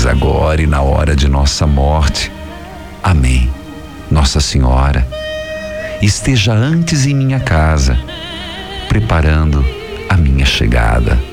antes, agora e na hora de nossa morte. Amém. Nossa Senhora, esteja antes em minha casa, preparando a minha chegada.